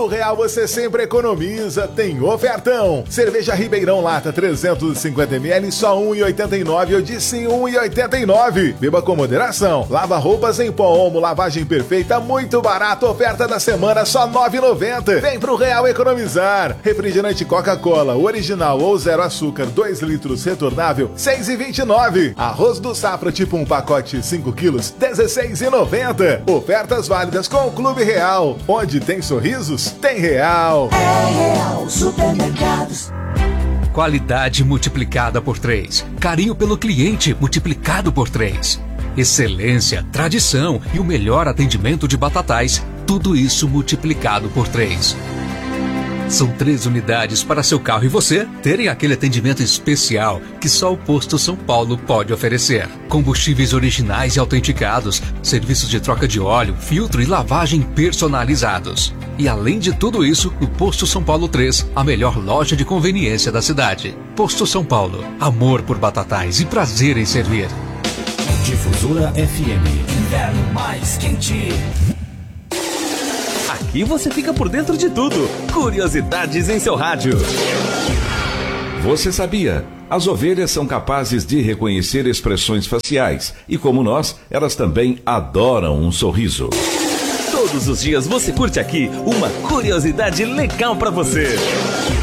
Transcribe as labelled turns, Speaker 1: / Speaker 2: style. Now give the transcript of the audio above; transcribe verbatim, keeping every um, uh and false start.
Speaker 1: O Real você sempre economiza, tem ofertão. Cerveja Ribeirão Lata trezentos e cinquenta mililitros só um real e oitenta e nove centavos, eu disse um real e oitenta e nove centavos. Beba com moderação. Lava roupas em pó Omo, lavagem perfeita, muito barato. Oferta da semana só nove reais e noventa centavos. Vem pro Real economizar. Refrigerante Coca-Cola, original ou zero açúcar, dois litros retornável, seis reais e vinte e nove centavos. Arroz do Safra tipo um pacote cinco quilos, dezesseis reais e noventa centavos. Ofertas válidas com o Clube Real. Onde tem sorrisos, tem Real.
Speaker 2: É Real Supermercados.
Speaker 3: Qualidade multiplicada por três. Carinho pelo cliente multiplicado por três. Excelência, tradição e o melhor atendimento de Batatais. Tudo isso multiplicado por três. São três unidades para seu carro e você terem aquele atendimento especial que só o Posto São Paulo pode oferecer. Combustíveis originais e autenticados, serviços de troca de óleo, filtro e lavagem personalizados. E além de tudo isso, o Posto São Paulo três, a melhor loja de conveniência da cidade. Posto São Paulo, amor por Batatais e prazer em servir.
Speaker 4: Difusora F M.
Speaker 2: Inverno mais quente.
Speaker 5: Aqui você fica por dentro de tudo. Curiosidades em seu rádio.
Speaker 6: Você sabia? As ovelhas são capazes de reconhecer expressões faciais e, como nós, elas também adoram um sorriso.
Speaker 5: Todos os dias você curte aqui uma curiosidade legal para você.